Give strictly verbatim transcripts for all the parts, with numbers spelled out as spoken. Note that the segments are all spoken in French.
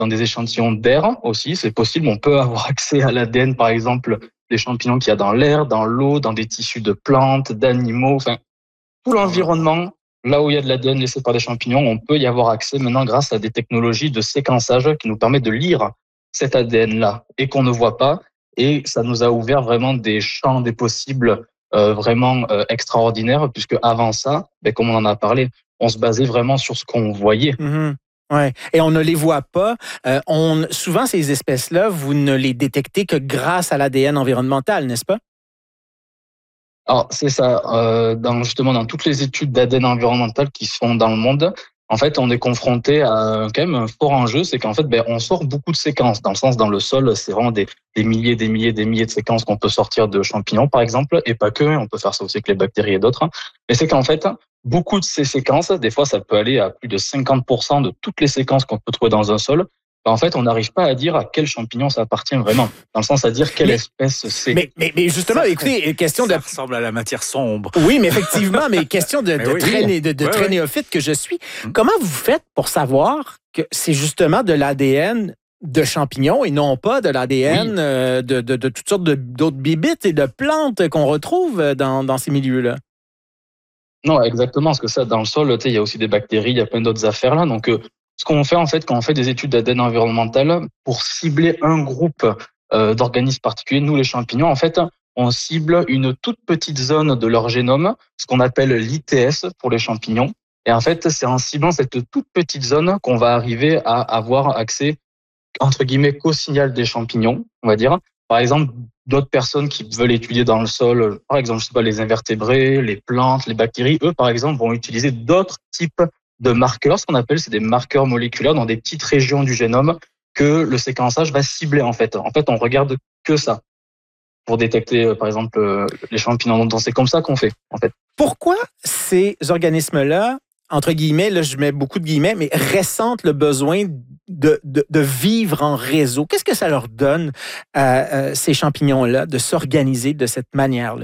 dans des échantillons d'air aussi, c'est possible. On peut avoir accès à l'A D N, par exemple, des champignons qu'il y a dans l'air, dans l'eau, dans des tissus de plantes, d'animaux, enfin, tout l'environnement, là où il y a de l'A D N laissé par des champignons, on peut y avoir accès maintenant grâce à des technologies de séquençage qui nous permettent de lire cet A D N-là et qu'on ne voit pas. Et ça nous a ouvert vraiment des champs des possibles euh, vraiment euh, extraordinaires, puisque avant ça, ben, comme on en a parlé, on se basait vraiment sur ce qu'on voyait. Mm-hmm. Ouais. Et on ne les voit pas. Euh, on, souvent, ces espèces-là, vous ne les détectez que grâce à l'A D N environnemental, n'est-ce pas? Alors, c'est ça. Euh, dans, justement, dans toutes les études d'A D N environnemental qui se font dans le monde, en fait, on est confronté à quand même un fort enjeu, c'est qu'en fait, ben, on sort beaucoup de séquences. Dans le sens, dans le sol, c'est vraiment des, des milliers, des milliers, des milliers de séquences qu'on peut sortir de champignons, par exemple, et pas que. On peut faire ça aussi avec les bactéries et d'autres. Mais c'est qu'en fait, beaucoup de ces séquences, des fois, ça peut aller à plus de cinquante pour cent de toutes les séquences qu'on peut trouver dans un sol. En fait, on n'arrive pas à dire à quel champignon ça appartient vraiment, dans le sens à dire quelle mais, espèce c'est. Mais, mais, mais justement, ça, écoutez, question ça de... Ça ressemble à la matière sombre. Oui, mais effectivement, mais question de, de, oui, très, de, de oui, très oui. néophyte que je suis. Hum. Comment vous faites pour savoir que c'est justement de l'A D N de champignons et non pas de l'A D N oui. euh, de, de, de toutes sortes d'autres bibites et de plantes qu'on retrouve dans, dans ces milieux-là? Non, exactement, parce que ça, dans le sol, il y a aussi des bactéries, il y a plein d'autres affaires là, donc... Euh, Ce qu'on fait en fait quand on fait des études d'A D N environnemental pour cibler un groupe euh, d'organismes particuliers, nous les champignons, en fait, on cible une toute petite zone de leur génome, ce qu'on appelle l'I T S pour les champignons. Et en fait, c'est en ciblant cette toute petite zone qu'on va arriver à avoir accès, entre guillemets, qu'au signal des champignons, on va dire. Par exemple, d'autres personnes qui veulent étudier dans le sol, par exemple, je sais pas, les invertébrés, les plantes, les bactéries, eux, par exemple, vont utiliser d'autres types de marqueurs, ce qu'on appelle, c'est des marqueurs moléculaires dans des petites régions du génome que le séquençage va cibler en fait. En fait, on regarde que ça pour détecter, par exemple, les champignons. Donc, c'est comme ça qu'on fait, en fait. Pourquoi ces organismes-là, entre guillemets, là, je mets beaucoup de guillemets, mais ressentent le besoin de, de, de vivre en réseau? Qu'est-ce que ça leur donne, euh, ces champignons-là, de s'organiser de cette manière-là?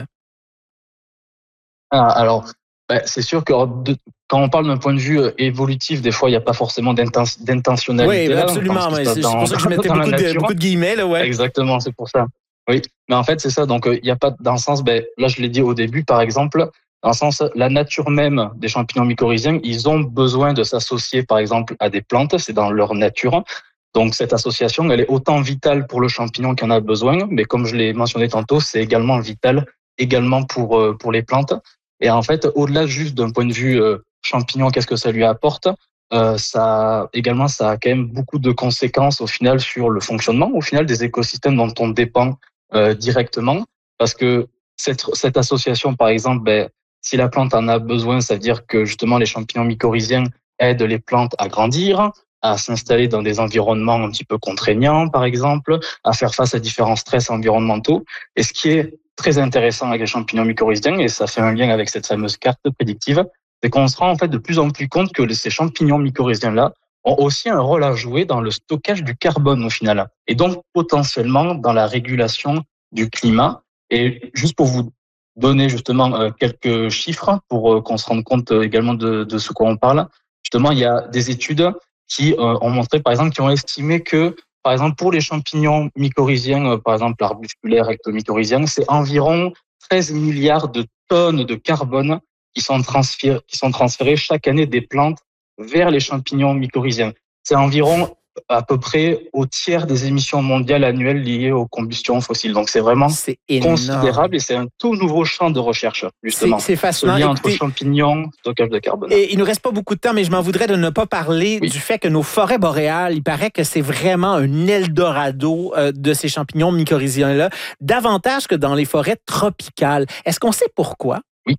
Ah, alors, ben, c'est sûr que de, quand on parle d'un point de vue évolutif, des fois, il n'y a pas forcément d'inten- d'intentionnalité. Oui, là, absolument. Mais c'est dans, pour ça que je mettais beaucoup de, beaucoup de guillemets. Là, ouais. Exactement, c'est pour ça. Oui, mais en fait, c'est ça. Donc, il n'y a pas, dans le sens, ben, là, je l'ai dit au début, par exemple, dans le sens, la nature même des champignons mycorhiziens, ils ont besoin de s'associer, par exemple, à des plantes. C'est dans leur nature. Donc, cette association, elle est autant vitale pour le champignon qui en a besoin, mais comme je l'ai mentionné tantôt, c'est également vital également pour, pour les plantes. Et en fait, au-delà juste d'un point de vue euh, champignon, qu'est-ce que ça lui apporte, euh, ça également, ça a quand même beaucoup de conséquences au final sur le fonctionnement, au final des écosystèmes dont on dépend euh, directement, parce que cette, cette association, par exemple, ben, si la plante en a besoin, ça veut dire que justement les champignons mycorhiziens aident les plantes à grandir, à s'installer dans des environnements un petit peu contraignants, par exemple, à faire face à différents stress environnementaux. Et ce qui est très intéressant avec les champignons mycorhiziens, et ça fait un lien avec cette fameuse carte prédictive, c'est qu'on se rend en fait de plus en plus compte que ces champignons mycorhiziens-là ont aussi un rôle à jouer dans le stockage du carbone au final, et donc potentiellement dans la régulation du climat. Et juste pour vous donner justement quelques chiffres, pour qu'on se rende compte également de, de ce quoi on parle, justement, il y a des études qui ont montré, par exemple, qui ont estimé que par exemple, pour les champignons mycorhiziens, par exemple l'arbusculaire ectomycorhizien, c'est environ treize milliards de tonnes de carbone qui sont transférées, qui sont transférées chaque année des plantes vers les champignons mycorhiziens. C'est environ à peu près au tiers des émissions mondiales annuelles liées aux combustions fossiles. Donc c'est vraiment c'est considérable et c'est un tout nouveau champ de recherche, justement. C'est, c'est fascinant. Ce lien Écoutez, entre champignons, stockage de carbone. Et il nous reste pas beaucoup de temps, mais je m'en voudrais de ne pas parler oui. du fait que nos forêts boréales, il paraît que c'est vraiment un Eldorado euh, de ces champignons mycorhiziens-là, davantage que dans les forêts tropicales. Est-ce qu'on sait pourquoi? Oui.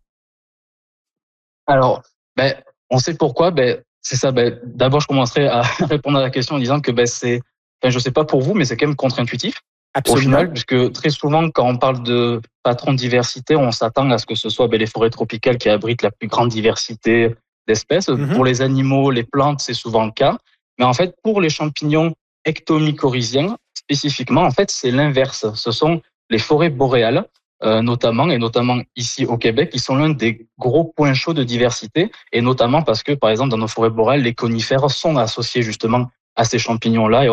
Alors, ben, on sait pourquoi. Ben, c'est ça. Ben, d'abord, je commencerai à répondre à la question en disant que ben, c'est, enfin, je sais pas pour vous, mais c'est quand même contre-intuitif. Absolument. Au final, puisque très souvent, quand on parle de patron de diversité, on s'attend à ce que ce soit ben, les forêts tropicales qui abritent la plus grande diversité d'espèces. Mm-hmm. Pour les animaux, les plantes, c'est souvent le cas. Mais en fait, pour les champignons ectomycorhiziens, spécifiquement, en fait, c'est l'inverse. Ce sont les forêts boréales, euh, notamment, et notamment ici au Québec, qui sont l'un des gros points chauds de diversité, et notamment parce que, par exemple, dans nos forêts boréales, les conifères sont associés justement à ces champignons-là.